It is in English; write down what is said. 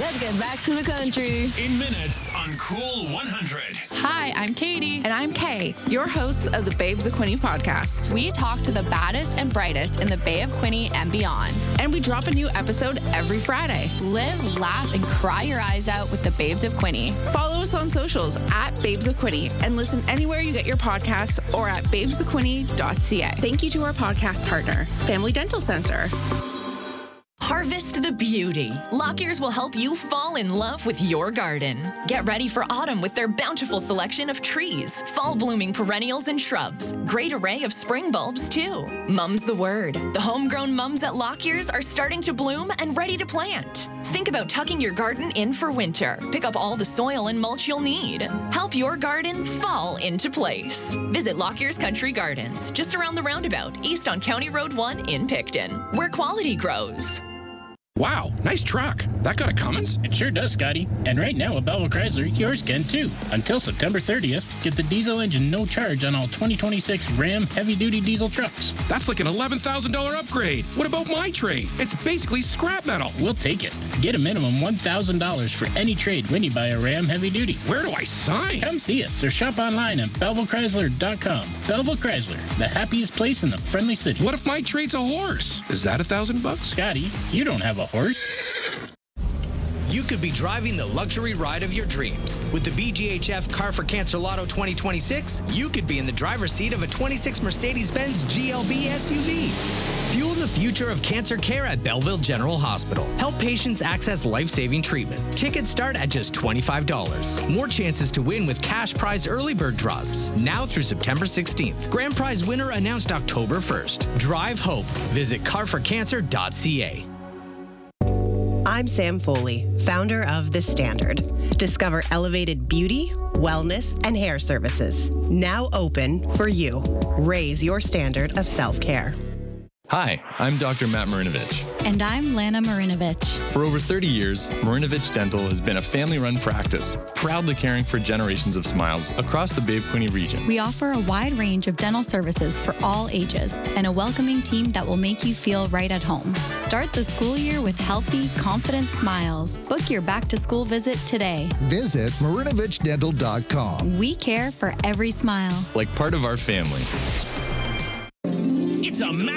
Let's get back to the country. In minutes on Cool 100. Hi, I'm Katie. And I'm Kay, your hosts of the Babes of Quinte podcast. We talk to the baddest and brightest in the Bay of Quinte and beyond. And we drop a new episode every Friday. Live, laugh, and cry your eyes out with the Babes of Quinte. Follow us on socials at Babes of Quinte and listen anywhere you get your podcasts or at babesofquinte.ca. Thank you to our podcast partner, Family Dental Center. Harvest the beauty. Lockyear's will help you fall in love with your garden. Get ready for autumn with their bountiful selection of trees, fall blooming perennials and shrubs. Great array of spring bulbs too. Mum's the word. The homegrown mums at Lockyear's are starting to bloom and ready to plant. Think about tucking your garden in for winter. Pick up all the soil and mulch you'll need. Help your garden fall into place. Visit Lockyear's Country Gardens, just around the roundabout, east on County Road 1 in Picton, where quality grows. Wow, nice truck. That got a Cummins? It sure does, Scotty. And right now at Belleville Chrysler, yours can too. Until September 30th, get the diesel engine no charge on all 2026 Ram heavy-duty diesel trucks. That's like an $11,000 upgrade. What about my trade? It's basically scrap metal. We'll take it. Get a minimum $1,000 for any trade when you buy a Ram heavy-duty. Where do I sign? Come see us or shop online at BellevilleChrysler.com. Belleville Chrysler, the happiest place in the friendly city. What if my trade's a horse? Is that $1,000? Scotty, you don't have a horse. You could be driving the luxury ride of your dreams. With the BGHF Car for Cancer Lotto 2026, you could be in the driver's seat of a 26 Mercedes-Benz GLB SUV. Fuel the future of cancer care at Belleville General Hospital. Help patients access life-saving treatment. Tickets start at just $25. More chances to win with cash prize early bird draws. Now through September 16th. Grand prize winner announced October 1st. Drive hope. Visit carforcancer.ca. I'm Sam Foley, founder of The Standard. Discover elevated beauty, wellness, and hair services. Now open for you. Raise your standard of self-care. Hi, I'm Dr. Matt Marinovich. And I'm Lana Marinovich. For over 30 years, Marinovich Dental has been a family-run practice, proudly caring for generations of smiles across the Bay of Quinte region. We offer a wide range of dental services for all ages and a welcoming team that will make you feel right at home. Start the school year with healthy, confident smiles. Book your back-to-school visit today. Visit MarinovichDental.com. We care for every smile. Like part of our family. It's a